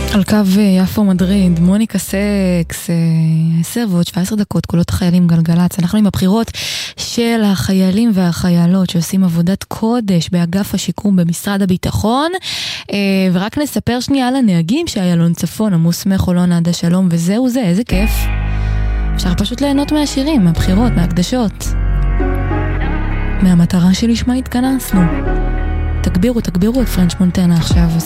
על קו יפו מדריד, מוניקה סקס, 10 ועוד 17 דקות, קולות החיילים גלגלץ. אנחנו עם הבחירות של החיילים והחיילות שעושים עבודת קודש באגף השיקום במשרד הביטחון, ורק נספר שנייה על הנהגים שאיילון צפון עמוס מחולון עד השלום, וזהו זה, איזה כיף. אפשר פשוט ליהנות מהשירים, מהבחירות, מהקדשות, מהמטרה שלשמה התכנסנו. תגבירו את פרנץ' מונטנה עכשיו.